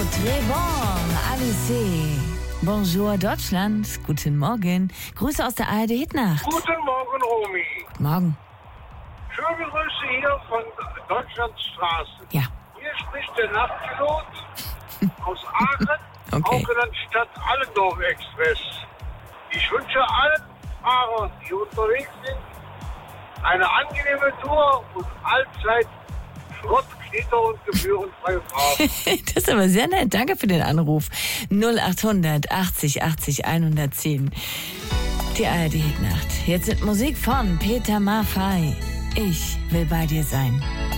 Très bon, Alice. Bonjour Deutschland, guten Morgen. Grüße aus der ARD Hitnacht. Guten Morgen, Romy. Guten Morgen. Schöne Grüße hier von Deutschlands Straßen. Ja. Hier spricht der Nachtpilot aus Aachen, Okay. auch genannt Stadt-Allendorf-Express. Ich wünsche allen Fahrern, die unterwegs sind, eine angenehme Tour und allzeit Schrott, Knitter und gebührenfreie Fahrt. Das ist aber sehr nett. Danke für den Anruf. 0800 80 80 110. Die ARD Hitnacht. Jetzt mit Musik von Peter Maffay. Ich will bei dir sein.